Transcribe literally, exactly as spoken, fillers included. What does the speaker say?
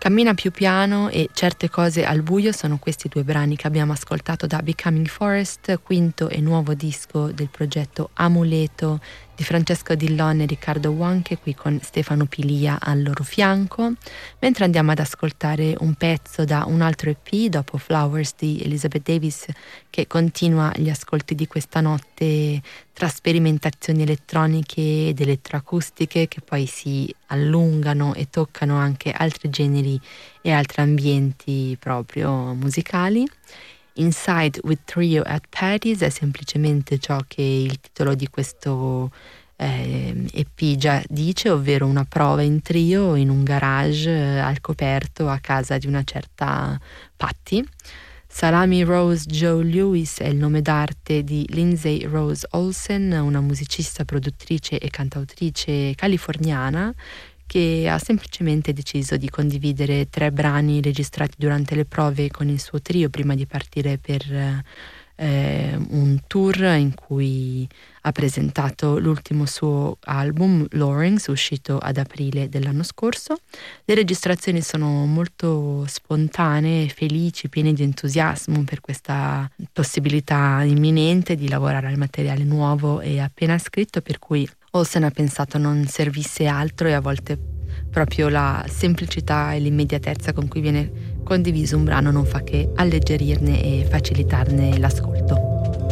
Cammina più piano e Certe cose al buio sono questi due brani che abbiamo ascoltato da Becoming Forest, quinto e nuovo disco del progetto Amuleto di Francesco Dillon e Riccardo Wanke, qui con Stefano Pilia al loro fianco, mentre andiamo ad ascoltare un pezzo da un altro E P dopo Flowers di Elizabeth Davis, che continua gli ascolti di questa notte tra sperimentazioni elettroniche ed elettroacustiche che poi si allungano e toccano anche altri generi e altri ambienti proprio musicali. Inside with Trio at Patty's è semplicemente ciò che il titolo di questo eh, E P già dice, ovvero una prova in trio in un garage eh, al coperto a casa di una certa Patty. Salami Rose Joe Lewis è il nome d'arte di Lindsay Rose Olsen, una musicista, produttrice e cantautrice californiana che ha semplicemente deciso di condividere tre brani registrati durante le prove con il suo trio prima di partire per eh, un tour in cui ha presentato l'ultimo suo album, Lawrence, uscito ad aprile dell'anno scorso. Le registrazioni sono molto spontanee, felici, piene di entusiasmo per questa possibilità imminente di lavorare al materiale nuovo e appena scritto, per cui Olsen ha pensato non servisse altro, e a volte proprio la semplicità e l'immediatezza con cui viene condiviso un brano non fa che alleggerirne e facilitarne l'ascolto.